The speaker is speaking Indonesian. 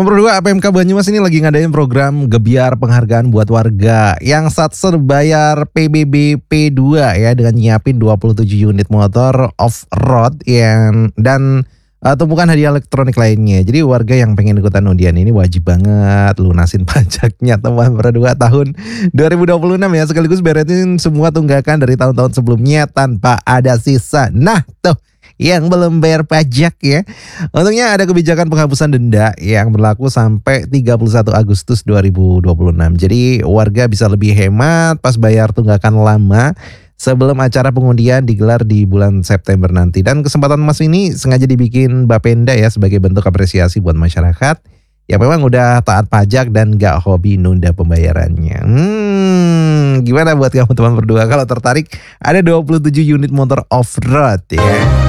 berdua, APMK Banyumas ini lagi ngadain program Gebiar penghargaan buat warga yang satser bayar PBB P2 ya, dengan nyiapin 27 unit motor off-road dan tumpukan hadiah elektronik lainnya. Jadi warga yang pengen ikutan undian ini wajib banget lunasin pajaknya teman berdua tahun 2026 ya, sekaligus beresin semua tunggakan dari tahun-tahun sebelumnya tanpa ada sisa. Nah tuh, yang belum bayar pajak ya. Untungnya ada kebijakan penghapusan denda yang berlaku sampai 31 Agustus 2026. Jadi warga bisa lebih hemat pas bayar tunggakan lama sebelum acara pengundian digelar di bulan September nanti. Dan kesempatan emas ini sengaja dibikin Bapenda ya sebagai bentuk apresiasi buat masyarakat yang memang udah taat pajak dan gak hobi nunda pembayarannya. Gimana buat kamu teman berdua kalau tertarik? Ada 27 unit motor off-road ya.